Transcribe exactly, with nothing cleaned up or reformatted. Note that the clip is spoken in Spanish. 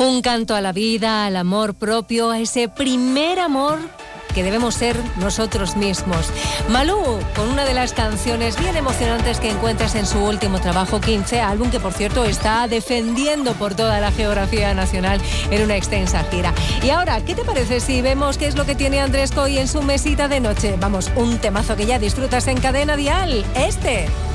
Un canto a la vida, al amor propio, a ese primer amor que debemos ser nosotros mismos. Malú, con una de las canciones bien emocionantes que encuentras en su último trabajo, quince, álbum que por cierto está defendiendo por toda la geografía nacional en una extensa gira. Y ahora, ¿qué te parece si vemos qué es lo que tiene Andrés Coy en su mesita de noche? Vamos, un temazo que ya disfrutas en Cadena Dial, este.